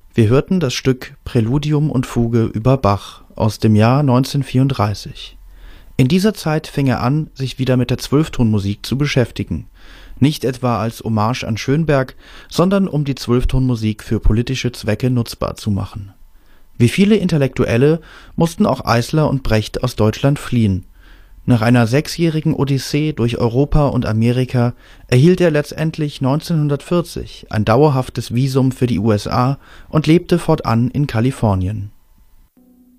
Wir hörten das Stück Präludium und Fuge über Bach aus dem Jahr 1934. In dieser Zeit fing er an, sich wieder mit der Zwölftonmusik zu beschäftigen, nicht etwa als Hommage an Schönberg, sondern um die Zwölftonmusik für politische Zwecke nutzbar zu machen. Wie viele Intellektuelle mussten auch Eisler und Brecht aus Deutschland fliehen. Nach einer 6-jährigen Odyssee durch Europa und Amerika erhielt er letztendlich 1940 ein dauerhaftes Visum für die USA und lebte fortan in Kalifornien